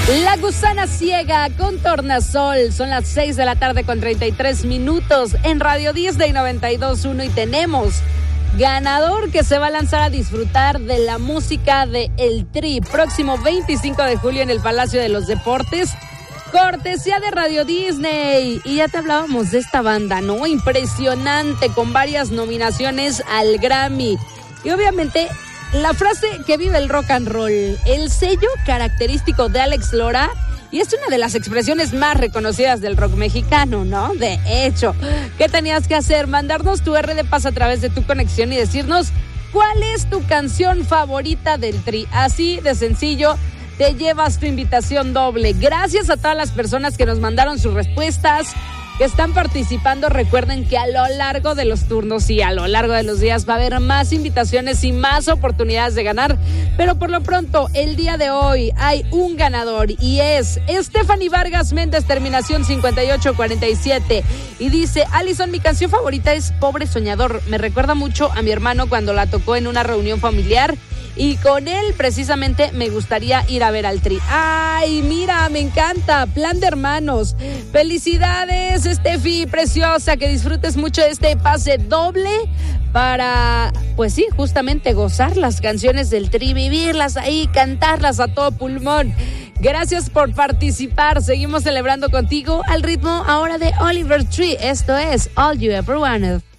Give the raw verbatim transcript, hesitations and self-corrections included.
La Gusana Ciega con Tornasol. Son las seis de la tarde con treinta y tres minutos en Radio Disney noventa y dos punto uno y tenemos ganador que se va a lanzar a disfrutar de la música de El Tri próximo veinticinco de julio en el Palacio de los Deportes. Cortesía de Radio Disney. Y ya te hablábamos de esta banda, ¿no? Impresionante, con varias nominaciones al Grammy. Y obviamente la frase que vive el rock and roll, el sello característico de Alex Lora, y es una de las expresiones más reconocidas del rock mexicano, ¿no? De hecho, ¿qué tenías que hacer? Mandarnos tu R de Paz a través de tu conexión y decirnos cuál es tu canción favorita del Tri. Así de sencillo, te llevas tu invitación doble. Gracias a todas las personas que nos mandaron sus respuestas, que están participando. Recuerden que a lo largo de los turnos y a lo largo de los días va a haber más invitaciones y más oportunidades de ganar, pero por lo pronto el día de hoy hay un ganador y es Stephanie Vargas Méndez, terminación cincuenta y ocho cuarenta y siete, y dice: Alison, mi canción favorita es Pobre Soñador, me recuerda mucho a mi hermano cuando la tocó en una reunión familiar y con él precisamente me gustaría ir a ver al Tri. Ay, mira, me encanta, plan de hermanos. Felicidades, Steffi, preciosa, que disfrutes mucho de este pase doble para, pues sí, justamente gozar las canciones del Tri, vivirlas ahí, cantarlas a todo pulmón. Gracias por participar, seguimos celebrando contigo al ritmo ahora de Oliver Tree. Esto es All You Ever Wanted.